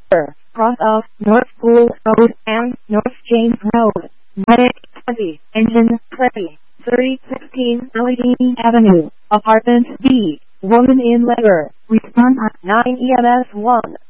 cross off North Pool Road and North James Road. Medic 20, engine 20, 3016 Allegheny Avenue, apartment B, woman in labor, response 9 EMS 1.